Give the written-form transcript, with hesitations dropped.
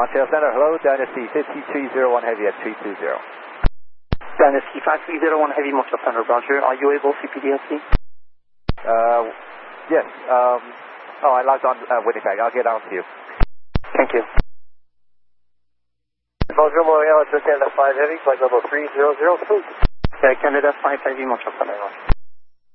Montreal Center, hello, Dynasty 5301 Heavy at 320. Dynasty 5301 Heavy, Montreal Center, roger. Are you able CPDLC? Yes. I logged on Winnipeg. I'll get on to you. Thank you. Bonjour, Montreal, Canada 5 Heavy, flight level 3002. Canada 5 Heavy, Montreal Center, roger.